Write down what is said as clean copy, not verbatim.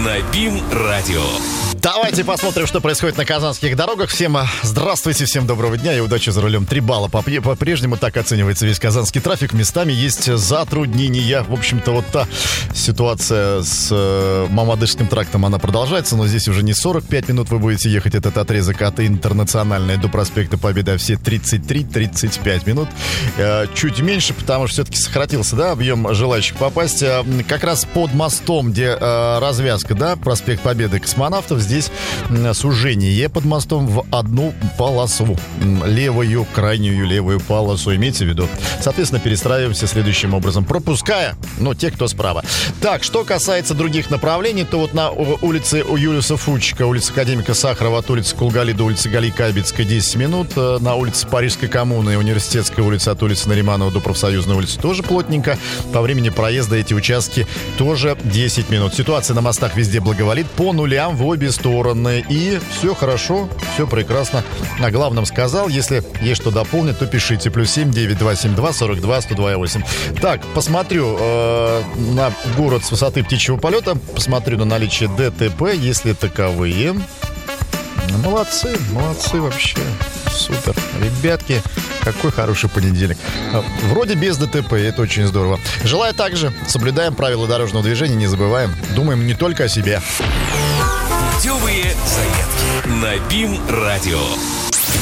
на БИМ-радио. Давайте посмотрим, что происходит на казанских дорогах. Всем здравствуйте, всем доброго дня и удачи за рулем. 3 балла по-прежнему так оценивается весь казанский трафик. Местами есть затруднения. В общем-то, вот та ситуация с Мамадышским трактом, она продолжается, но здесь уже не 45 минут вы будете ехать этот отрезок от Интернациональной до проспекта Победы, а все 33-35 минут. Чуть меньше, потому что все-таки сократился, да, объем желающих попасть. Как раз под мостом, где развязка, да, проспект Победы, Космонавтов, здесь сужение под мостом в одну полосу. Крайнюю левую полосу, имейте в виду. Соответственно, перестраиваемся следующим образом, пропуская, те, кто справа. Так, что касается других направлений, то вот на улице Юлиуса Фудчика, улица Академика Сахарова, от улицы Кулгали до улицы Гали Кайбицкой 10 минут. На улице Парижской коммуны и Университетской улицы от улицы Нариманова до Профсоюзной улицы тоже плотненько. По времени проезда эти участки тоже 10 минут. Ситуация на мостах везде благоволит, по нулям в обе стороны. И все хорошо, все прекрасно. О главном сказал. Если есть что дополнить, то пишите. +7 9272 42 102 Так, посмотрю на город с высоты птичьего полета. Посмотрю на наличие ДТП, если таковые. Молодцы вообще. Супер. Ребятки, какой хороший понедельник. Вроде без ДТП, это очень здорово. Желаю также. Соблюдаем правила дорожного движения, не забываем. Думаем не только о себе. Путевые заметки на БИМ-радио.